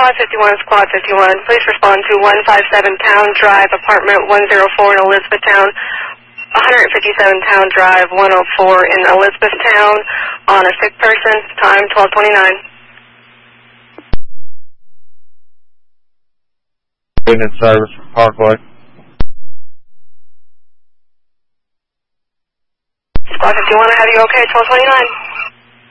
Squad 51, Squad 51. Please respond to 157 Town Drive, apartment 104 in Elizabethtown, 157 Town Drive, 104 in Elizabethtown, on a sick person, time 12:29. Unit service for Parkway. Squad 51, I have you okay, 12:29.